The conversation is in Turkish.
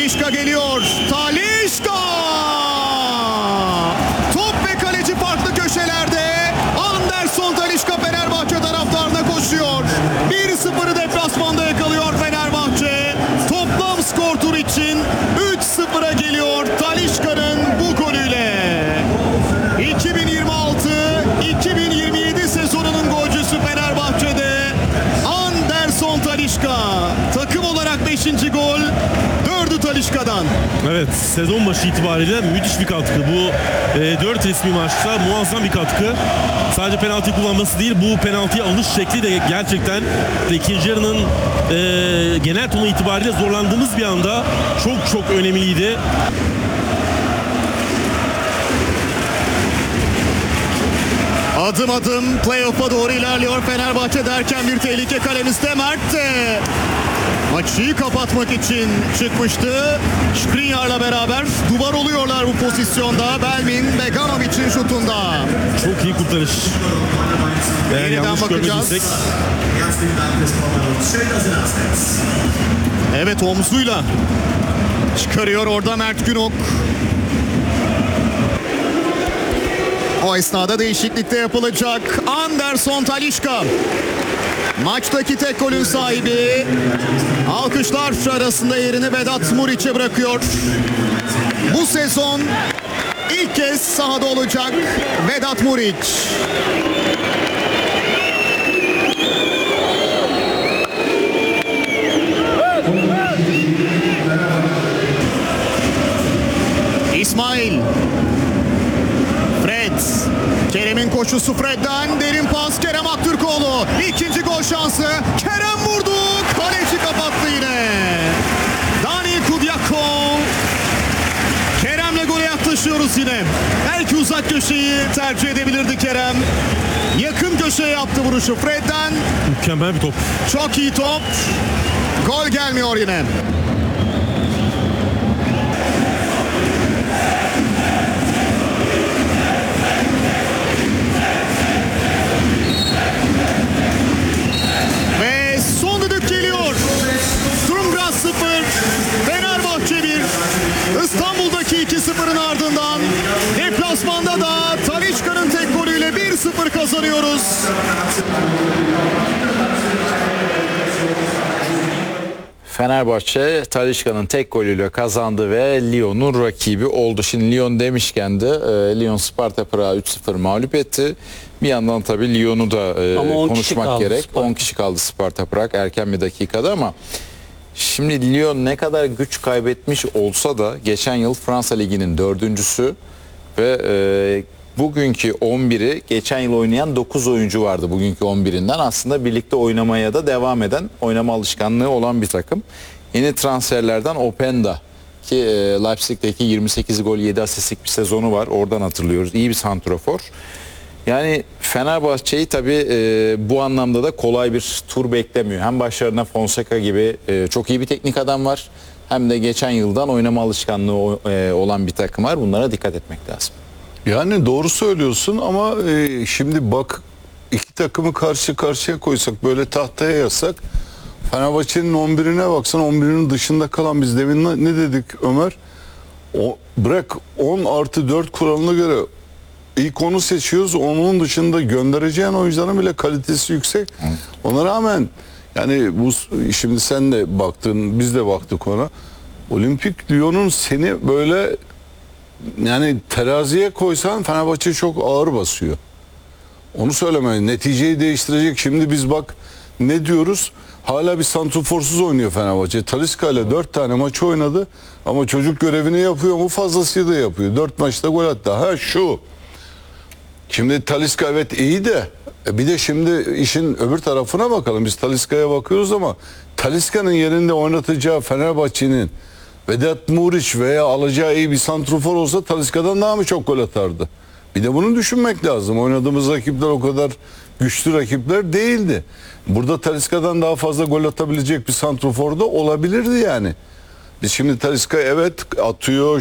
Talisca geliyor. Talisca! Top ve kaleci farklı köşelerde. Anderson Talisca Fenerbahçe taraftarına koşuyor. 1-0'ı deplasmanda yakalıyor Fenerbahçe. Toplam skor tur için 3-0'a geliyor Talisca'nın bu golüyle. 2026-2027 sezonunun golcüsü Fenerbahçe'de Anderson Talisca. Takım olarak 5. gol, 4'ü Talisca'dan. Evet, sezon başı itibariyle müthiş bir katkı. Bu 4 resmi maçta muazzam bir katkı. Sadece penaltı kullanması değil, bu penaltıya alış şekli de gerçekten ikinci yarının genel tonu itibariyle zorlandığımız bir anda çok önemliydi. Adım adım playoff'a doğru ilerliyor Fenerbahçe derken bir tehlike kalemizde. Mert maçı kapatmak için çıkmıştı. Skriniar'la beraber duvar oluyorlar bu pozisyonda. Belmin Beganovic'in şutunda. Çok iyi kurtarış. Eğer Yeniden yanlış bakacağız. görmediysek. Evet, omzuyla çıkarıyor orada Mert Günok. O esnada değişiklikte yapılacak. Anderson Talisca maçtaki tek golün sahibi. Alkışlar arasında yerini Vedat Muriç'e bırakıyor. Bu sezon ilk kez sahada olacak Vedat Muriç. İsmail. Fred. Kerem'in koşusu Fred'den. Derin pas Kerem Aktürkoğlu. İkinci gol şansı. Kerem vurdu. Kaleci kapattı yine. Dani Kudyakov. Kerem'le gole yaklaşıyoruz yine. Belki uzak köşeyi tercih edebilirdi Kerem. Yakın köşeye yaptı vuruşu Fred'den. Mükemmel bir top. Çok iyi top. Gol gelmiyor yine. Ve son düdük geliyor. Sturmgras 0, Fenerbahçe 1. İstanbul'daki 2-0'ın ardından deplasmanda da Talisca'nın tek golüyle 1-0 kazanıyoruz. Fenerbahçe Talisca'nın tek golüyle kazandı ve Lyon'un rakibi oldu. Şimdi Lyon demişken de Lyon Sparta Prag'ı 3-0 mağlup etti. Bir yandan tabii Lyon'u da konuşmak gerek. Sparta. 10 kişi kaldı Sparta Prag erken bir dakikada ama şimdi Lyon ne kadar güç kaybetmiş olsa da geçen yıl Fransa Ligi'nin 4.'sü ve bugünkü 11'i geçen yıl oynayan 9 oyuncu vardı bugünkü 11'inden. Aslında birlikte oynamaya da devam eden, oynama alışkanlığı olan bir takım. Yeni transferlerden Openda ki Leipzig'teki 28 gol 7 asistlik bir sezonu var. Oradan hatırlıyoruz. İyi bir santrafor. Yani Fenerbahçe'yi tabii bu anlamda da kolay bir tur beklemiyor. Hem başlarına Fonseca gibi çok iyi bir teknik adam var. Hem de geçen yıldan oynama alışkanlığı olan bir takım var. Bunlara dikkat etmek lazım. Yani doğru söylüyorsun ama şimdi bak iki takımı karşı karşıya koysak böyle tahtaya yazsak Fenerbahçe'nin 11'ine baksan 11'in dışında kalan biz demin ne dedik Ömer? Bırak 10+4 kuralına göre ilk onu seçiyoruz. Onun dışında göndereceğin oyuncuların bile kalitesi yüksek. Ona rağmen yani bu şimdi sen de baktın biz de baktık ona. Olimpik Lyon'un seni böyle yani teraziye koysan Fenerbahçe çok ağır basıyor. Onu söylemeyin. Neticeyi değiştirecek. Şimdi biz bak ne diyoruz? Hala bir santroforsuz oynuyor Fenerbahçe. Talisca ile 4 tane maç oynadı ama çocuk görevini yapıyor mu? Fazlasıyla da yapıyor. 4 maçta gol attı. Ha şu. Şimdi Talisca evet iyi de bir de şimdi işin öbür tarafına bakalım. Biz Talisca'ya bakıyoruz ama Talisca'nın yerinde oynatacağı Fenerbahçe'nin Vedat Muriç veya alacağı iyi bir santrofor olsa Talisca'dan daha mı çok gol atardı? Bir de bunu düşünmek lazım. Oynadığımız rakipler o kadar güçlü rakipler değildi. Burada Talisca'dan daha fazla gol atabilecek bir santrofor da olabilirdi yani. Biz şimdi Talisca evet atıyor,